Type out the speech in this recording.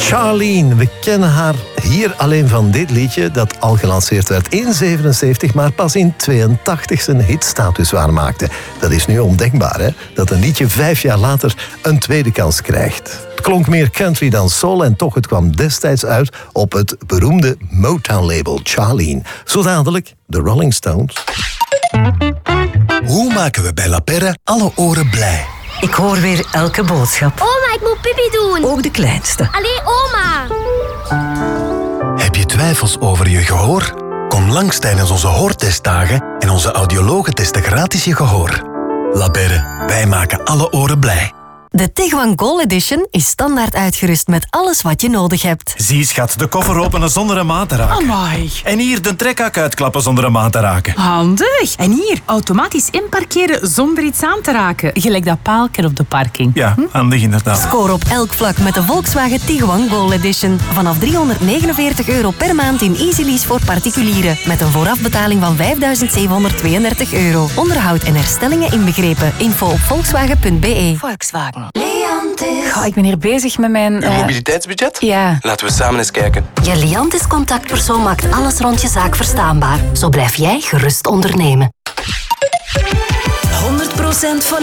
Charlene, we kennen haar hier alleen van dit liedje dat al gelanceerd werd in 1977, maar pas in 82 zijn hitstatus waarmaakte. Dat is nu ondenkbaar, hè? Dat een liedje 5 jaar later een tweede kans krijgt. Het klonk meer country dan soul en toch, het kwam destijds uit op het beroemde Motown-label Charlene. Zo dadelijk de Rolling Stones. Hoe maken we bij La Perre alle oren blij? Ik hoor weer elke boodschap. Oma, ik moet pipi doen. Ook de kleinste. Allee, oma. Heb je twijfels over je gehoor? Kom langs tijdens onze hoortestdagen en onze audiologen testen gratis je gehoor. La Perre, wij maken alle oren blij. De Tiguan Gold Edition is standaard uitgerust met alles wat je nodig hebt. Zie, schat, de koffer openen zonder een maat te raken. Amai. En hier de trekhak uitklappen zonder een maat te raken. Handig. En hier, automatisch inparkeren zonder iets aan te raken. Gelijk dat paalken op de parking. Ja, handig inderdaad. Score op elk vlak met de Volkswagen Tiguan Gold Edition. Vanaf €349 per maand in Easy Lease voor particulieren. Met een voorafbetaling van €5.732. Onderhoud en herstellingen inbegrepen. Info op volkswagen.be. Volkswagen. Goh, ik ben hier bezig met mijn... Uw mobiliteitsbudget? Ja. Laten we samen eens kijken. Je Liantis contactpersoon maakt alles rond je zaak verstaanbaar. Zo blijf jij gerust ondernemen. 100% van